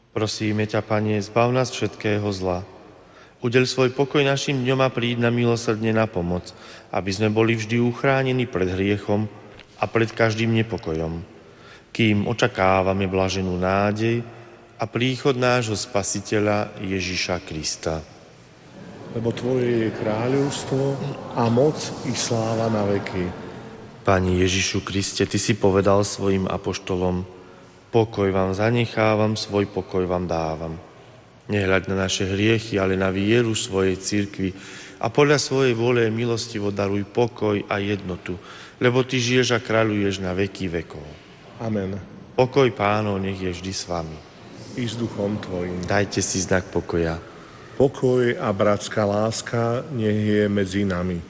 Prosíme ťa, Pane, zbav nás všetkého zla. Udeľ svoj pokoj našim dňom a príď na milosrdne na pomoc, aby sme boli vždy uchránení pred hriechom a pred každým nepokojom, kým očakávame blaženú nádej a príchod nášho Spasiteľa Ježiša Krista. Lebo Tvoje je kráľovstvo a moc i sláva na veky. Pane Ježišu Kriste, Ty si povedal svojim apoštolom: pokoj vám zanechávam, svoj pokoj vám dávam. Nehľaď na naše hriechy, ale na vieru svojej cirkvi a podľa svojej vôle milostivo daruj pokoj a jednotu, lebo Ty žiješ a kráľuješ na veky vekov. Amen. Pokoj Pánov nech je vždy s vami. I s duchom Tvojim. Dajte si znak pokoja. Pokoj a bratská láska nech je medzi nami.